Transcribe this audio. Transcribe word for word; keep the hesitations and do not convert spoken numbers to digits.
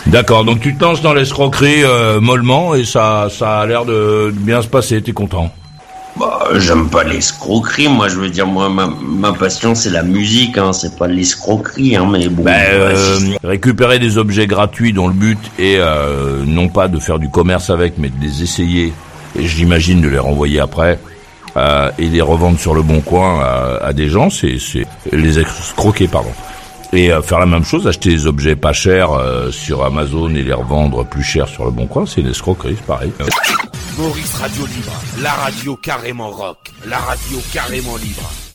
D'accord, donc tu te lances dans l'escroquerie euh, mollement et ça, ça a l'air de bien se passer, t'es content? Bah, j'aime pas l'escroquerie, moi je veux dire, moi ma, ma passion c'est la musique, hein, c'est pas l'escroquerie, hein, mais bon. Ben, euh, ouais, récupérer des objets gratuits dont le but est euh, non pas de faire du commerce avec, mais de les essayer, et j'imagine de les renvoyer après, euh, et les revendre sur le bon coin à, à des gens, c'est, c'est les escroquer, pardon. Et euh, faire la même chose, acheter des objets pas chers euh, sur Amazon et les revendre plus cher sur le bon coin, c'est une escroquerie, c'est pareil. Maurice Radio Libre, la radio carrément rock, la radio carrément libre.